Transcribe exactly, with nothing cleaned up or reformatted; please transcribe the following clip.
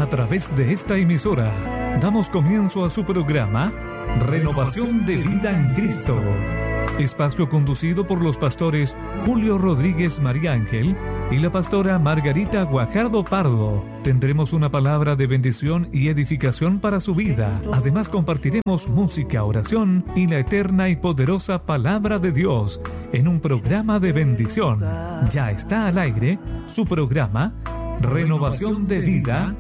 A través de esta emisora, damos comienzo a su programa Renovación de Vida en Cristo. Espacio conducido por los pastores Julio Rodríguez María Ángel y la pastora Margarita Guajardo Pardo. Tendremos una palabra de bendición y edificación para su vida. Además compartiremos música, oración y la eterna y poderosa palabra de Dios en un programa de bendición. Ya está al aire su programa Renovación de Vida